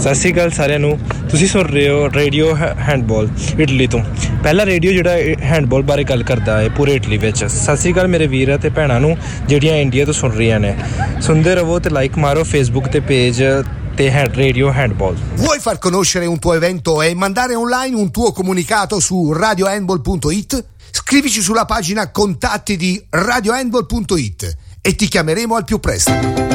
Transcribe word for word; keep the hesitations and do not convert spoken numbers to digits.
ਸਤਿ ਸ਼੍ਰੀ ਅਕਾਲ ਸਾਰਿਆਂ ਨੂੰ। ਤੁਸੀਂ ਸੁਣ ਰਹੇ ਹੋ ਰੇਡੀਓ ਹੈਂਡਬਾਲ ਇਟਲੀ ਤੋਂ। ਪਹਿਲਾ ਰੇਡੀਓ ਜਿਹੜਾ ਹੈਂਡਬਾਲ ਬਾਰੇ ਗੱਲ ਕਰਦਾ ਹੈ ਪੂਰੇ ਇਟਲੀ ਵਿੱਚ। ਸਤਿ ਸ਼੍ਰੀ ਅਕਾਲ ਮੇਰੇ ਵੀਰ ਅਤੇ ਭੈਣਾਂ ਨੂੰ ਜਿਹੜੀਆਂ ਇੰਡੀਆ ਤੋਂ ਸੁਣ ਰਹੀਆਂ ਨੇ। ਸੁਣਦੇ ਰਹੋ ਤੇ ਲਾਈਕ ਮਾਰੋ ਫੇਸਬੁੱਕ ਤੇ ਪੇਜ ਤੇ Radio Handball. Vuoi far conoscere un tuo evento e mandare online un tuo comunicato su radio handball punto it? Scrivici sulla pagina contatti di radio handball punto it e ti chiameremo al più presto.